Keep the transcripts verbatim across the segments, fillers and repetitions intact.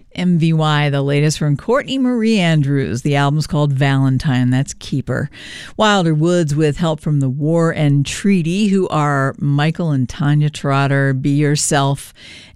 M V Y, the latest from Courtney Marie Andrews. The album's called Valentine. That's Keeper. Wilder Woods with help from the War and Treaty, who are Michael and Tanya Trotter, Be Yourself.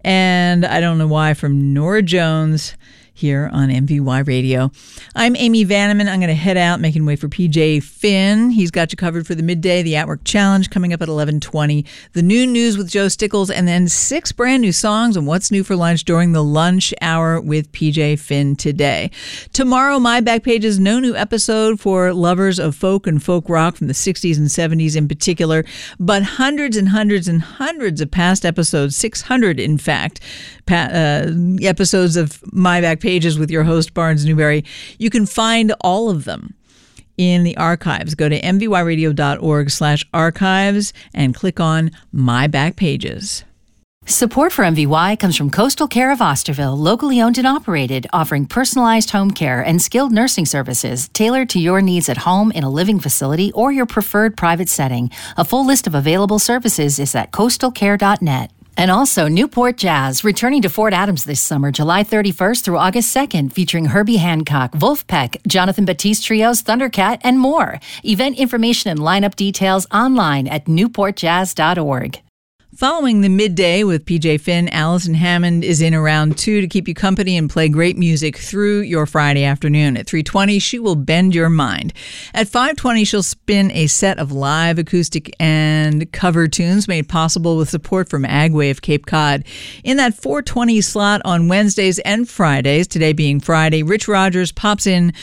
And I don't know why, from Nora Jones, here on M V Y Radio. I'm Amy Vanneman. I'm going to head out, making way for P J Finn. He's got you covered for the midday, the At Work Challenge coming up at eleven twenty, the noon news with Joe Stickles, and then six brand new songs and what's new for lunch during the lunch hour with P J Finn today. Tomorrow, my back pages, no new episode for lovers of folk and folk rock from the sixties and seventies in particular, but hundreds and hundreds and hundreds of past episodes, six hundred in fact, pa- uh, episodes of my back pages with your host, Barnes Newberry. You can find all of them in the archives. Go to mvyradio.org slash archives and click on My Back Pages. Support for M V Y comes from Coastal Care of Osterville, locally owned and operated, offering personalized home care and skilled nursing services tailored to your needs at home, in a living facility, or your preferred private setting. A full list of available services is at coastal care dot net. And also Newport Jazz, returning to Fort Adams this summer, July thirty-first through August second, featuring Herbie Hancock, Wolfpack, Jonathan Batiste Trios, Thundercat, and more. Event information and lineup details online at newport jazz dot org. Following the midday with P J Finn, Allison Hammond is in around two to keep you company and play great music through your Friday afternoon. At three twenty, she will bend your mind. At five twenty, she'll spin a set of live acoustic and cover tunes made possible with support from Agway Cape Cod. In that four twenty slot on Wednesdays and Fridays, today being Friday, Rich Rogers pops in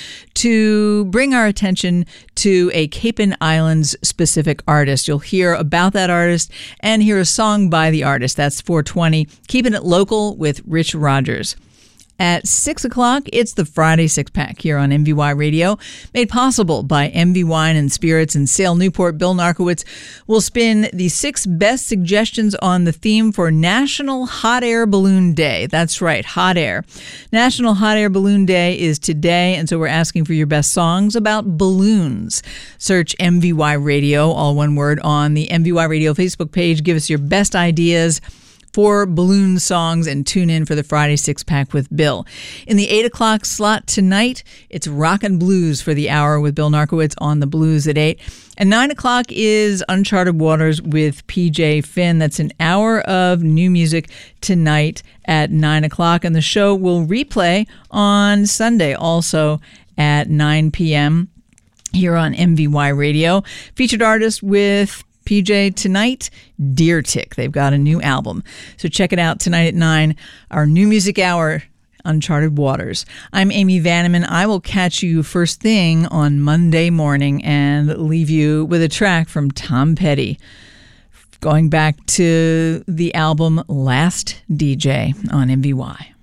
to bring our attention to a Cape Islands specific artist. You'll hear about that artist and hear a song by the artist. That's four twenty. Keeping it local with Rich Rogers. At six o'clock, it's the Friday Six-Pack here on M V Y Radio, made possible by M V Wine and Spirits in Sale, Newport. Bill Narkowitz will spin the six best suggestions on the theme for National Hot Air Balloon Day. That's right, hot air. National Hot Air Balloon Day is today, and so we're asking for your best songs about balloons. Search M V Y Radio, all one word, on the M V Y Radio Facebook page. Give us your best ideas for balloon songs and tune in for the Friday Six-Pack with Bill. In the eight o'clock slot tonight, it's Rock and Blues for the hour with Bill Narkowitz on the blues at eight. And nine o'clock is Uncharted Waters with P J Finn. That's an hour of new music tonight at nine o'clock. And the show will replay on Sunday also at nine p.m. here on M V Y Radio. Featured artist with P J tonight, Deer Tick. They've got a new album. So check it out tonight at nine, our new music hour, Uncharted Waters. I'm Amy Vanneman. I will catch you first thing on Monday morning and leave you with a track from Tom Petty, going back to the album Last D J on M V Y.